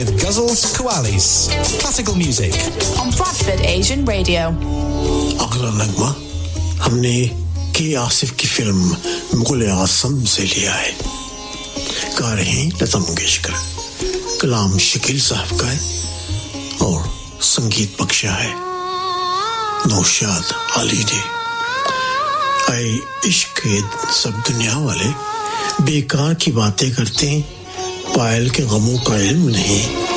With Guzzles Qawwalis, classical music on Bradford Asian Radio. अगला नगमा हमने के आसिफ की फिल्म मुग़ल आज़म से लिया है। गा रहे हैं लता मंगेशकर, कलाम शकील साहब का है और संगीत बख्शा है नौशाद अली ने। आए इश्क के सब दुनिया वाले बेकार की बातें करते हैं, पायल के गमों का इल्म नहीं।